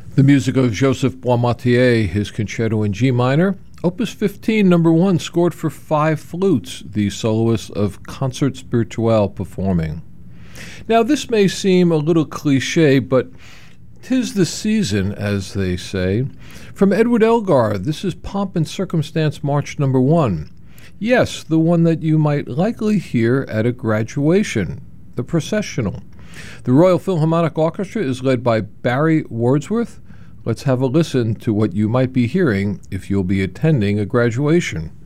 The music of Joseph Boismatier, his concerto in G minor, Opus 15, number 1, scored for 5 flutes, the soloist of Concert Spirituel performing. Now, this may seem a little cliché, but 'tis the season, as they say. From Edward Elgar, this is Pomp and Circumstance March number 1. Yes, the one that you might likely hear at a graduation, the processional. The Royal Philharmonic Orchestra is led by Barry Wordsworth. Let's have a listen to what you might be hearing if you'll be attending a graduation.